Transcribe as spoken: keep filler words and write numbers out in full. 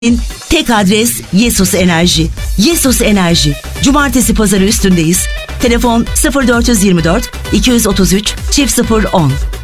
Tek adres Yesus Enerji. Yesus Enerji. Cumartesi pazarı üstündeyiz. Telefon sıfır dört yüz yirmi dört iki yüz otuz üç çift sıfır on.